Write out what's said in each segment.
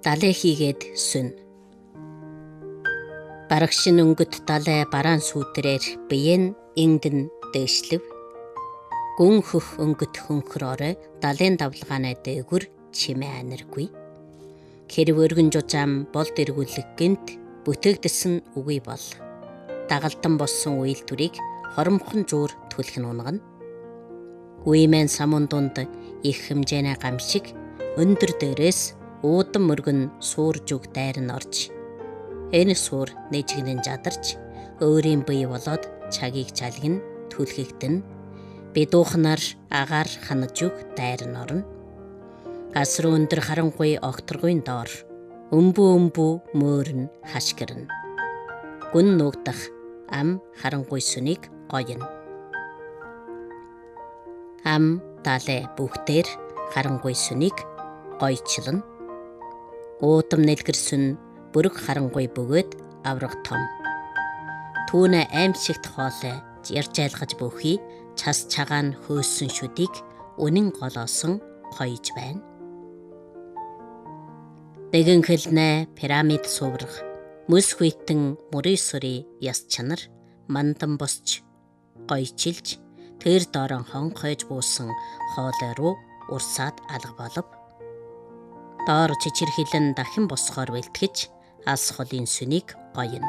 далай хийгээд сүн. Барагшин өнгөт далай бараан сүүтрээр биеэн ингэн дээшлэв. Гүн хөх өнгөт хөнхрөөрэ далайн давлгаанаа дээгүр чимээ аниргүй. Хэрв өргөн жужаам болд эргүүлэг гинт бүтээгдсэн үгүй бол дагалдан болсон үйлдвэрийг хоромхон зуур түлхэн унгана. Үемэн самун дунд их хэмжээний гамшиг өндөр дээрээс уудан мөргөн суур зүг дайр нь орж энэ суур нэжгэнэн жадарч өөрийн бие болоод чагийг жалгин түлхэгдэн бидуухнаар агаар ханаж үг дайр нь орно. Гас руу өндөр харангуй огторгойн доор өмбөө мөөрн хашгирна. Гүн нуугдах ам харангуй сүнийг гоёно. Ам далай бүгдээр харангуй сүнийг гойчлон. Уудам нэлгэр сүн бүрэг харангуй бөгөөд авраг том. Түүнэ аимшигт хоолой ярьж айлгаж бөхий час чагаан хөөсөн шүдийг үнэн голоосон хойж байна. Нэгэн хэлнэ пирамид суурах мөс хүйтэн мөрөөсөри яс чанар мандан босч гойчилж тэр доорон хонхойж буусан хоолой руу урсаад алга болов. Доор чичирхилэн дахин босгоор бэлтгэж ас холын сүнийг гоёно.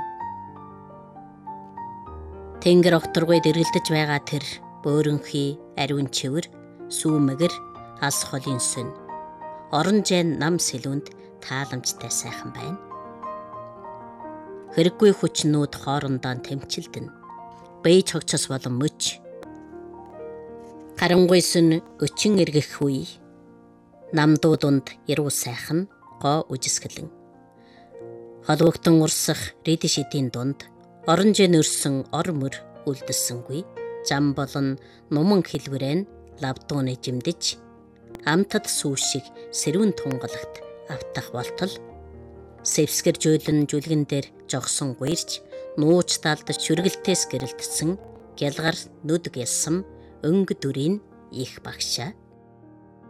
Тэнгэр огторгойд эргэлдэж байгаа тэр бөөрөнхий ариун чивэр сүүмэгэр ас холын сүн оронжийн нам сэлүүнд тааламжтай сайхан байна. Хэрэггүй хүчнүүд хоорондоо тэмчилдэн бие чогцос болон мөч харангуй сүн өчин эргэх үе намдуудунд яруу сайхан гоо үжисгэлэн холбогдон урсах рид шидийн дунд оронжийн өрсөн ор мөр үлдэлсэнгүй зам болон нуман хэлбэрэн лавдууны жимдэж амтад сүүшиг сэрүүн тунгалагт автах болтол сэвсгэр жөөлөн жүлгэн дээр жогсон гуйрч нууч талдаж шүргэлтээс гэрэлтсэн гялгар нүд ялсам өнгө дүрийн их багшаа